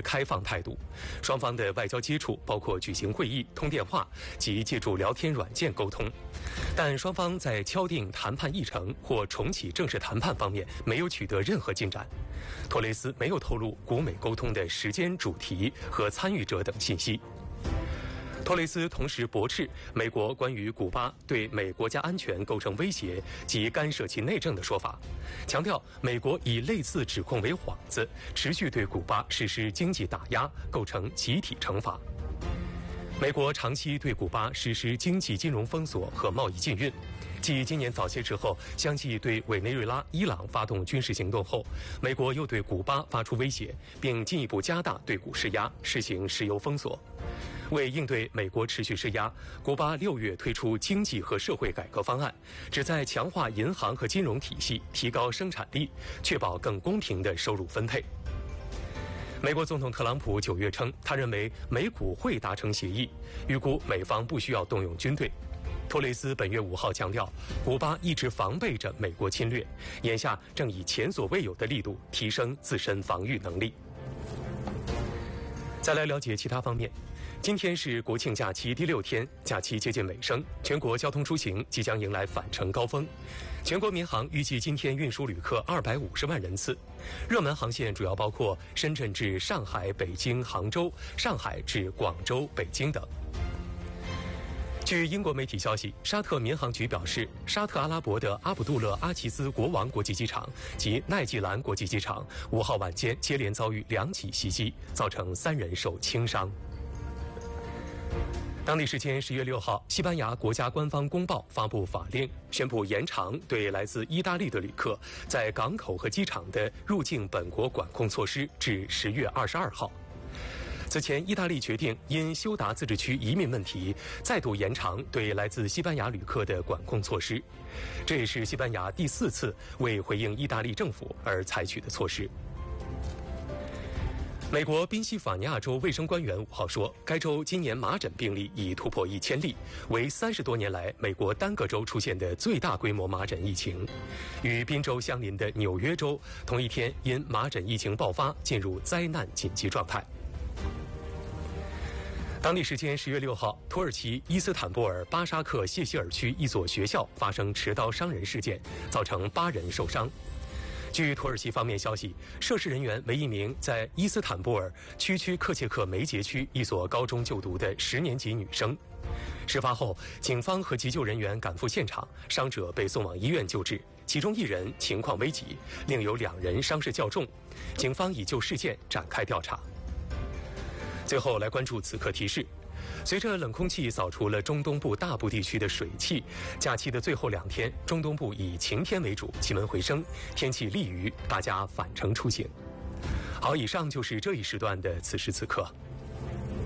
开放态度。双方的外交接触包括举行会议、通电话及借助聊天软件沟通，但双方在敲定谈判议程或重启正式谈判方面没有取得任何进展。托雷斯没有透露古美沟通的时间、主题和参与者等信息。托雷斯同时驳斥美国关于古巴对美国家安全构成威胁及干涉其内政的说法，强调美国以类似指控为幌子，持续对古巴实施经济打压，构成集体惩罚。美国长期对古巴实施经济金融封锁和贸易禁运，继今年早些时候相继对委内瑞拉、伊朗发动军事行动后，美国又对古巴发出威胁，并进一步加大对古施压，实行石油封锁。为应对美国持续施压，古巴6月推出经济和社会改革方案，旨在强化银行和金融体系，提高生产力，确保更公平的收入分配。美国总统特朗普9月称，他认为美古会达成协议，预估美方不需要动用军队。托雷斯本月5号强调，古巴一直防备着美国侵略，眼下正以前所未有的力度提升自身防御能力。再来了解其他方面。今天是国庆假期第6天，假期接近尾声，全国交通出行即将迎来返程高峰。全国民航预计今天运输旅客250万人次，热门航线主要包括深圳至上海、北京、杭州、上海至广州、北京等。据英国媒体消息，沙特民航局表示，沙特阿拉伯的阿卜杜勒阿齐兹国王国际机场及奈季兰国际机场5号晚间接连遭遇2起袭击，造成3人受轻伤。当地时间10月6号，西班牙国家官方公报发布法令，宣布延长对来自意大利的旅客在港口和机场的入境本国管控措施至10月22号。此前，意大利决定因休达自治区移民问题，再度延长对来自西班牙旅客的管控措施。这也是西班牙第4次为回应意大利政府而采取的措施。美国宾夕法尼亚州卫生官员5号说，该州今年麻疹病例已突破1000例，为30多年来美国单个州出现的最大规模麻疹疫情。与宾州相邻的纽约州同一天因麻疹疫情爆发进入灾难紧急状态。当地时间10月6号，土耳其伊斯坦布尔巴沙克谢希尔区一所学校发生持刀伤人事件，造成8人受伤。据土耳其方面消息，涉事人员为一名在伊斯坦布尔区克切克梅杰区一所高中就读的10年级女生。事发后，警方和急救人员赶赴现场，伤者被送往医院救治，其中1人情况危急，另有2人伤势较重。警方已就事件展开调查。最后来关注此刻提示。随着冷空气扫除了中东部大部地区的水汽，假期的最后2天，中东部以晴天为主，气温回升，天气利于大家返程出行。好，以上就是这一时段的此时此刻。